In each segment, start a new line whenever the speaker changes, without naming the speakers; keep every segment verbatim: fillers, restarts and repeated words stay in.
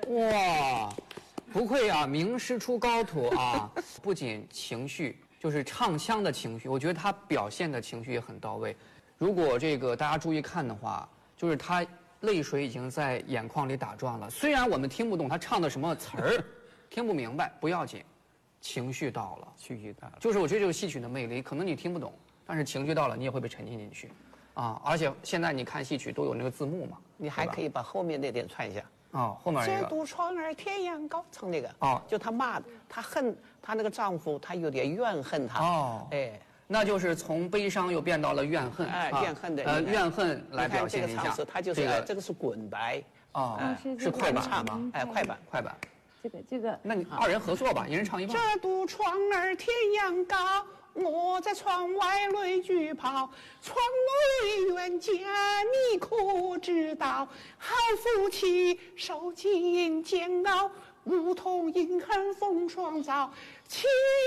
哇，不愧啊，名师出高徒啊！不仅情绪，就是唱腔的情绪，我觉得他表现的情绪也很到位。如果这个大家注意看的话，就是他泪水已经在眼眶里打转了。虽然我们听不懂他唱的什么词儿，听不明白，不要紧，情绪到了，
情绪到了，
就是我觉得这个戏曲的魅力，可能你听不懂，但是情绪到了，你也会被沉浸进去。啊，而且现在你看戏曲都有那个字幕嘛，
你还可以把后面那点串一下。
哦，后面一个。
这渡船儿天涯高，唱那个。
哦，
就她骂她恨她那个丈夫，她有点怨恨他。
哦，
哎，
那就是从悲伤又变到了怨恨。
哎，
啊、
怨恨的。
呃，怨恨来表现一下。
这个唱词，它就是、
这个、
哎、这个是滚白。
哦，
哎、
是是快板
唱
吗？
哎，快板，
快板。
这个这个，
那你二人合作吧，一人唱一半。
这渡船儿天涯高。我在窗外泪俱抛，窗外冤家你可知道？好夫妻受尽煎熬，梧桐阴寒风霜早，切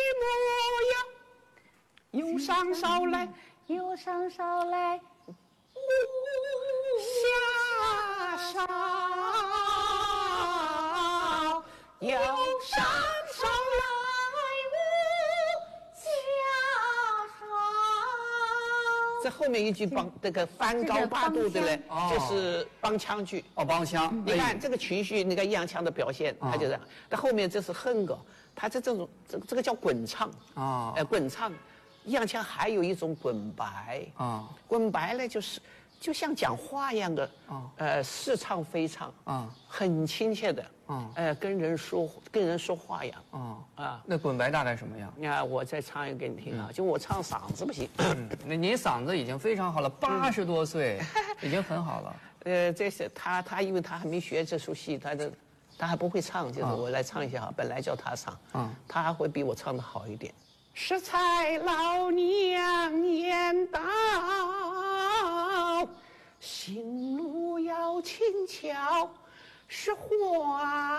莫要忧伤捎来，
忧伤捎来，
下梢，忧伤捎来。这后面一句帮这个翻高八度的嘞，就是帮腔句。
哦，帮腔。
你看这个情绪，那个抑扬腔的表现，它就这样。但后面这是哼歌，它这这种这这个叫滚唱啊，哎，滚唱。抑扬腔还有一种滚白啊，滚白呢就是就像讲话一样的啊，呃，似唱非唱啊，很亲切的啊，呃，跟人说跟人说话一样啊
啊。那滚白大概什么样？
你看我再唱一个给你听啊，就我唱嗓子不行，
那你嗓子已经非常好了，八十多岁已经很好了。
呃，这是他他因为他还没学这出戏，他的他还不会唱，就是我来唱一下哈，本来叫他唱，嗯，他还会比我唱的好一点。适才老娘言道，行路要轻巧，是花。